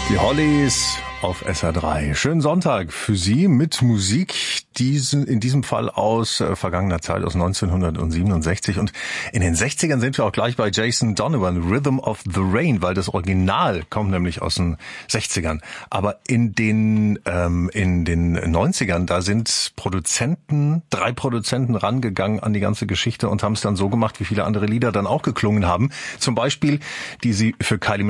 Die Hollies auf SR3. Schönen Sonntag für Sie mit Musik, in diesem Fall aus vergangener Zeit, aus 1967. Und in den 60ern sind wir auch gleich bei Jason Donovan, Rhythm of the Rain, weil das Original kommt nämlich aus den 60ern. Aber in den 90ern, da sind drei Produzenten rangegangen an die ganze Geschichte und haben es dann so gemacht, wie viele andere Lieder dann auch geklungen haben. Zum Beispiel, die sie für Kylie